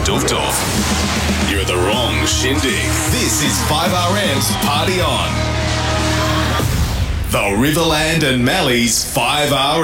Doof Doof. You're at the wrong shindig. This is 5RM's Party On. The Riverland and Mally's 5RM.